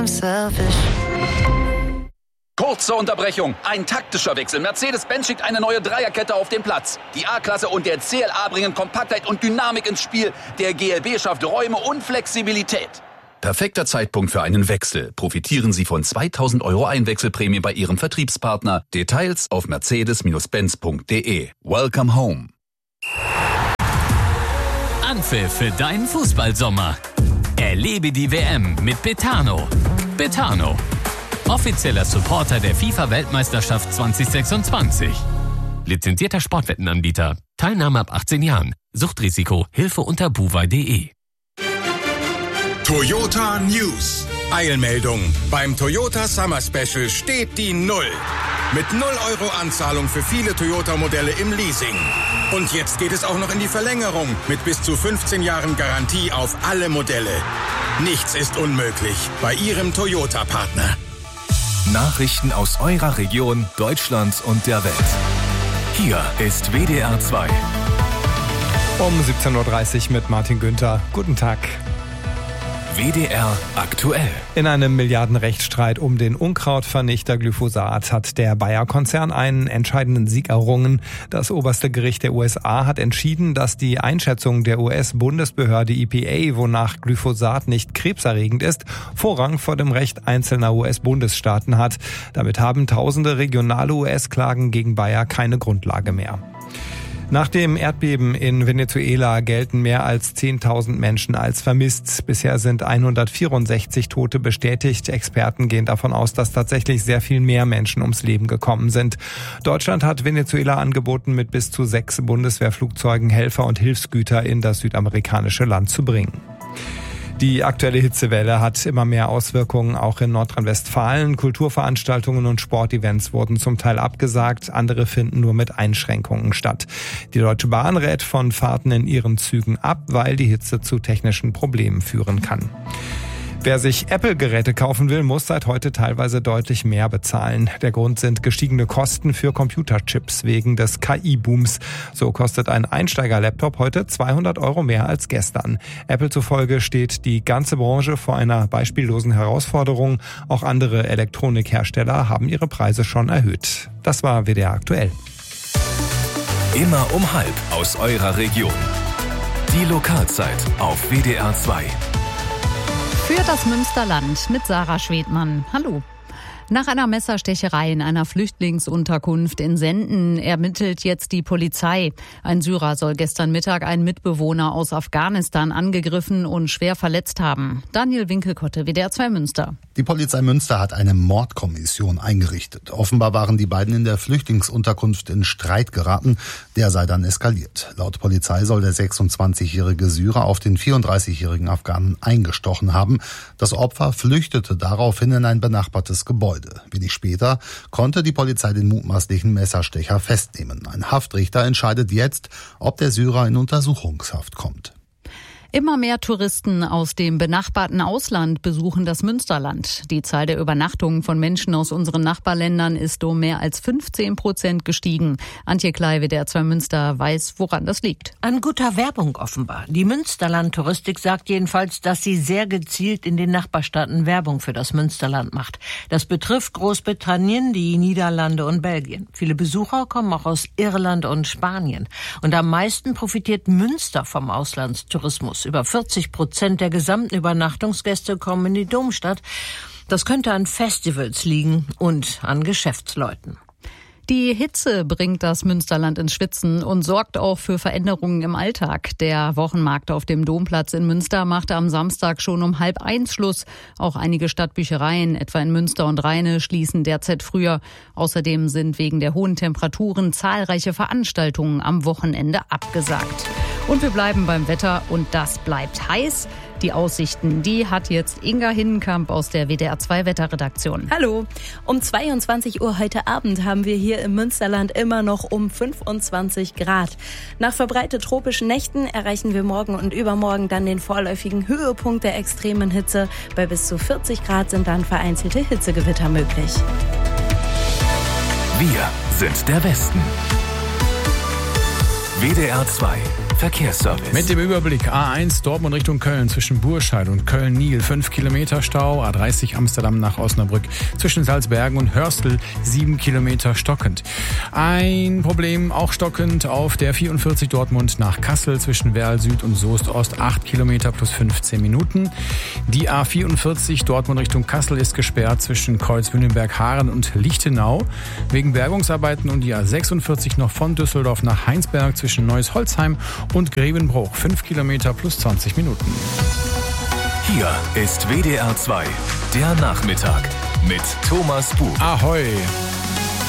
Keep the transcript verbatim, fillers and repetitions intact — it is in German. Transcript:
Kurze Unterbrechung, ein taktischer Wechsel. Mercedes-Benz schickt eine neue Dreierkette auf den Platz. Die A-Klasse und der C L A bringen Kompaktheit und Dynamik ins Spiel. Der G L B schafft Räume und Flexibilität. Perfekter Zeitpunkt für einen Wechsel. Profitieren Sie von zweitausend Euro Einwechselprämie bei Ihrem Vertriebspartner. Details auf mercedes Benz punkt de. Welcome home. Anpfiff für deinen Fußballsommer. Erlebe die W M mit Betano. Betano, offizieller Supporter der FIFA-Weltmeisterschaft zwanzig sechsundzwanzig. Lizenzierter Sportwettenanbieter. Teilnahme ab achtzehn Jahren. Suchtrisiko. Hilfe unter buwei punkt de. Toyota News. Eilmeldung. Beim Toyota Summer Special steht die Null. Mit null Euro Anzahlung für viele Toyota-Modelle im Leasing. Und jetzt geht es auch noch in die Verlängerung mit bis zu fünfzehn Jahren Garantie auf alle Modelle. Nichts ist unmöglich bei Ihrem Toyota-Partner. Nachrichten aus eurer Region, Deutschland und der Welt. Hier ist W D R zwei. Um siebzehn Uhr dreißig mit Martin Günther. Guten Tag. W D R aktuell. In einem Milliardenrechtsstreit um den Unkrautvernichter Glyphosat hat der Bayer-Konzern einen entscheidenden Sieg errungen. Das oberste Gericht der U S A hat entschieden, dass die Einschätzung der U S-Bundesbehörde E P A, wonach Glyphosat nicht krebserregend ist, Vorrang vor dem Recht einzelner U S-Bundesstaaten hat. Damit haben tausende regionale U S-Klagen gegen Bayer keine Grundlage mehr. Nach dem Erdbeben in Venezuela gelten mehr als zehntausend Menschen als vermisst. Bisher sind hundertvierundsechzig Tote bestätigt. Experten gehen davon aus, dass tatsächlich sehr viel mehr Menschen ums Leben gekommen sind. Deutschland hat Venezuela angeboten, mit bis zu sechs Bundeswehrflugzeugen Helfer und Hilfsgüter in das südamerikanische Land zu bringen. Die aktuelle Hitzewelle hat immer mehr Auswirkungen, auch in Nordrhein-Westfalen. Kulturveranstaltungen und Sportevents wurden zum Teil abgesagt, andere finden nur mit Einschränkungen statt. Die Deutsche Bahn rät von Fahrten in ihren Zügen ab, weil die Hitze zu technischen Problemen führen kann. Wer sich Apple-Geräte kaufen will, muss seit heute teilweise deutlich mehr bezahlen. Der Grund sind gestiegene Kosten für Computerchips wegen des K I-Booms. So kostet ein Einsteiger-Laptop heute zweihundert Euro mehr als gestern. Apple zufolge steht die ganze Branche vor einer beispiellosen Herausforderung. Auch andere Elektronikhersteller haben ihre Preise schon erhöht. Das war W D R aktuell. Immer um halb aus eurer Region. Die Lokalzeit auf W D R zwei. Für das Münsterland mit Sarah Schwedmann. Hallo. Nach einer Messerstecherei in einer Flüchtlingsunterkunft in Senden ermittelt jetzt die Polizei. Ein Syrer soll gestern Mittag einen Mitbewohner aus Afghanistan angegriffen und schwer verletzt haben. Daniel Winkelkotte, W D R zwei Münster. Die Polizei Münster hat eine Mordkommission eingerichtet. Offenbar waren die beiden in der Flüchtlingsunterkunft in Streit geraten. Der sei dann eskaliert. Laut Polizei soll der sechsundzwanzigjährige Syrer auf den vierunddreißigjährigen Afghanen eingestochen haben. Das Opfer flüchtete daraufhin in ein benachbartes Gebäude. Wenig später konnte die Polizei den mutmaßlichen Messerstecher festnehmen. Ein Haftrichter entscheidet jetzt, ob der Syrer in Untersuchungshaft kommt. Immer mehr Touristen aus dem benachbarten Ausland besuchen das Münsterland. Die Zahl der Übernachtungen von Menschen aus unseren Nachbarländern ist um mehr als fünfzehn Prozent gestiegen. Antje Klei, W D R zwei Münster, weiß, woran das liegt. An guter Werbung offenbar. Die Münsterland-Touristik sagt jedenfalls, dass sie sehr gezielt in den Nachbarstaaten Werbung für das Münsterland macht. Das betrifft Großbritannien, die Niederlande und Belgien. Viele Besucher kommen auch aus Irland und Spanien. Und am meisten profitiert Münster vom Auslandstourismus. Über vierzig Prozent der gesamten Übernachtungsgäste kommen in die Domstadt. Das könnte an Festivals liegen und an Geschäftsleuten. Die Hitze bringt das Münsterland ins Schwitzen und sorgt auch für Veränderungen im Alltag. Der Wochenmarkt auf dem Domplatz in Münster machte am Samstag schon um halb eins Schluss. Auch einige Stadtbüchereien, etwa in Münster und Rheine, schließen derzeit früher. Außerdem sind wegen der hohen Temperaturen zahlreiche Veranstaltungen am Wochenende abgesagt. Und wir bleiben beim Wetter und das bleibt heiß. Die Aussichten, die hat jetzt Inga Hinnenkamp aus der W D R zwei Wetterredaktion. Hallo. Um zweiundzwanzig Uhr heute Abend haben wir hier im Münsterland immer noch um fünfundzwanzig Grad. Nach verbreitet tropischen Nächten erreichen wir morgen und übermorgen dann den vorläufigen Höhepunkt der extremen Hitze. Bei bis zu vierzig Grad sind dann vereinzelte Hitzegewitter möglich. Wir sind der Westen. W D R zwei Verkehrsservice. Mit dem Überblick A eins Dortmund Richtung Köln zwischen Burscheid und Köln-Niel fünf Kilometer Stau, A dreißig Amsterdam nach Osnabrück zwischen Salzbergen und Hörstel sieben Kilometer stockend. Ein Problem auch stockend auf der vierundvierzig Dortmund nach Kassel zwischen Werl Süd und Soest Ost acht Kilometer plus fünfzehn Minuten. Die A vierundvierzig Dortmund Richtung Kassel ist gesperrt zwischen Kreuz-Wünnenberg-Haaren und Lichtenau wegen Bergungsarbeiten und die A sechsundvierzig noch von Düsseldorf nach Heinsberg zwischen Neuss-Holzheim und Grevenbruch fünf Kilometer plus zwanzig Minuten. Hier ist W D R zwei, der Nachmittag mit Thomas Buch. Ahoi!